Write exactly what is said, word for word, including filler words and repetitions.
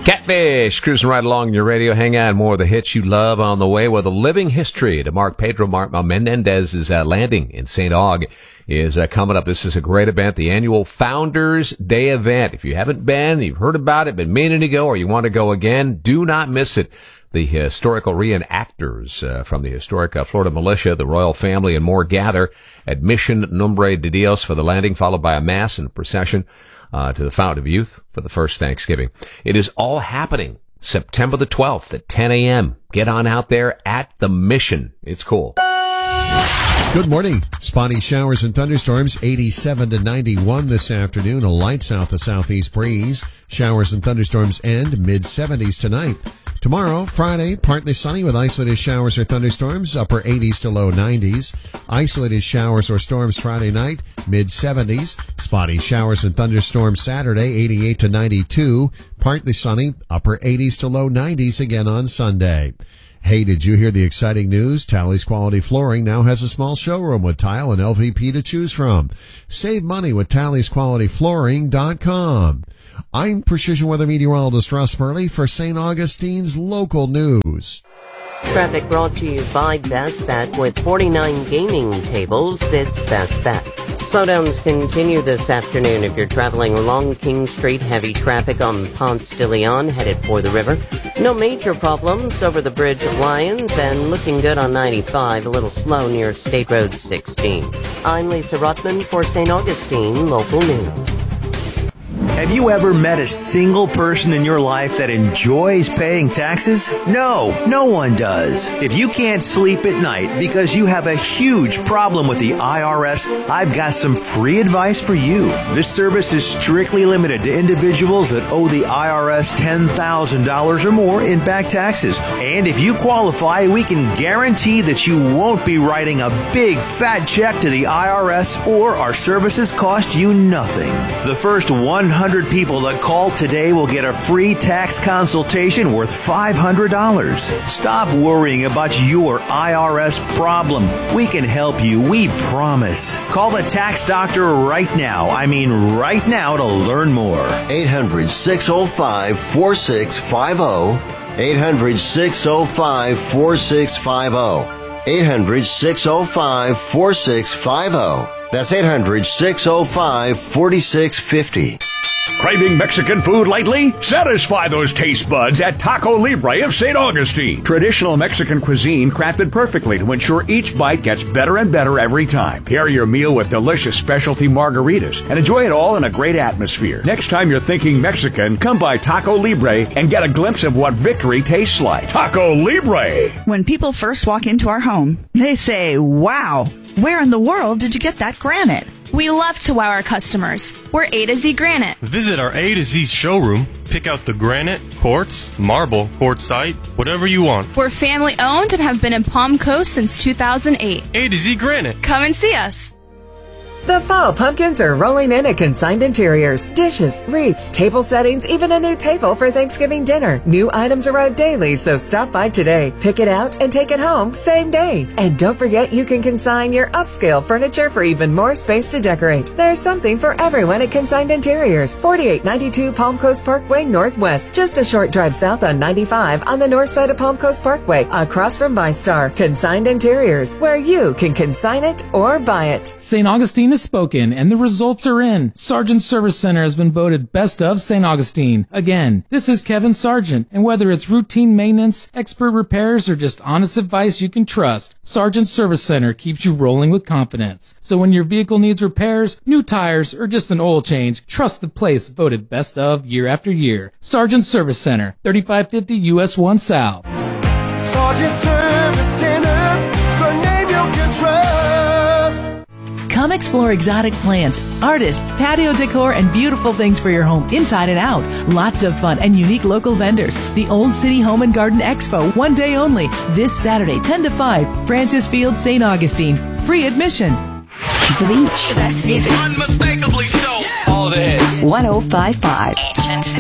Catfish, cruising right along your radio. Hang on, more of the hits you love on the way with a living history to Mark Pedro Mar- Menendez's uh, landing in Saint Aug is uh, coming up. This is a great event, the annual Founders Day event. If you haven't been, you've heard about it, been meaning to go, or you want to go again, do not miss it. The historical reenactors uh, from the historic uh, Florida militia, the royal family, and more gather at Mission Nombre de Dios for the landing, followed by a mass and a procession uh, to the Fountain of Youth for the first Thanksgiving. It is all happening September the twelfth at ten a.m. Get on out there at the Mission. It's cool. Good morning. Spotty showers and thunderstorms, eighty-seven to ninety-one this afternoon. A light south to southeast breeze. Showers and thunderstorms end mid seventies tonight. Tomorrow, Friday, partly sunny with isolated showers or thunderstorms, upper eighties to low nineties. Isolated showers or storms Friday night, mid seventies. Spotty showers and thunderstorms Saturday, eighty-eight to ninety-two. Partly sunny, upper eighties to low nineties again on Sunday. Hey, did you hear the exciting news? Tally's Quality Flooring now has a small showroom with tile and L V P to choose from. Save money with Tally's Quality Flooring dot com. I'm Precision Weather Meteorologist Russ Burley for Saint Augustine's local news. Traffic brought to you by Best Bet with forty-nine gaming tables. It's Best Bet. Slowdowns continue this afternoon if you're traveling along King Street. Heavy traffic on Ponce de Leon headed for the river. No major problems over the Bridge of Lions and looking good on ninety-five. A little slow near State Road sixteen. I'm Lisa Ruttman for Saint Augustine Local News. Have you ever met a single person in your life that enjoys paying taxes? No, no one does. If you can't sleep at night because you have a huge problem with the I R S, I've got some free advice for you. This service is strictly limited to individuals that owe the I R S ten thousand dollars or more in back taxes. And if you qualify, we can guarantee that you won't be writing a big fat check to the I R S, or our services cost you nothing. The first one hundred people that call today will get a free tax consultation worth five hundred dollars. Stop worrying about your I R S problem. We can help you, we promise. Call the tax doctor right now. I mean right now to learn more. eight hundred, six oh five, four six five oh. eight hundred, six oh five, four six five oh. eight hundred, six oh five, four six five oh. That's eight hundred, six oh five, four six five oh. Craving Mexican food lately? Satisfy those taste buds at Taco Libre of Saint Augustine. Traditional Mexican cuisine crafted perfectly to ensure each bite gets better and better every time. Pair your meal with delicious specialty margaritas and enjoy it all in a great atmosphere. Next time you're thinking Mexican, come by Taco Libre and get a glimpse of what victory tastes like. Taco Libre! When people first walk into our home, they say, wow, where in the world did you get that granite? We love to wow our customers. We're A to Z Granite. Visit our A to Z showroom. Pick out the granite, quartz, marble, quartzite, whatever you want. We're family owned and have been in Palm Coast since two thousand eight. A to Z Granite. Come and see us. The fall pumpkins are rolling in at Consigned Interiors. Dishes, wreaths, table settings, even a new table for Thanksgiving dinner. New items arrive daily, so stop by today. Pick it out and take it home same day. And don't forget you can consign your upscale furniture for even more space to decorate. There's something for everyone at Consigned Interiors. forty-eight ninety-two Palm Coast Parkway Northwest. Just a short drive south on ninety-five on the north side of Palm Coast Parkway, across from ViStar. Consigned Interiors, where you can consign it or buy it. Saint Augustine is spoken, and the results are in. Sargent Service Center has been voted Best of Saint Augustine. Again, this is Kevin Sargent, and whether it's routine maintenance, expert repairs, or just honest advice you can trust, Sargent Service Center keeps you rolling with confidence. So when your vehicle needs repairs, new tires, or just an oil change, trust the place voted Best of year after year. Sargent Service Center, thirty-five fifty U S one South. Sargent Service Center, the name you can trust. Come explore exotic plants, artists, patio decor, and beautiful things for your home, inside and out. Lots of fun and unique local vendors. The Old City Home and Garden Expo, one day only. This Saturday, ten to five, Francis Field, Saint Augustine. Free admission. The Beach. The best music. Unmistakably so. All the hits. one oh five point five.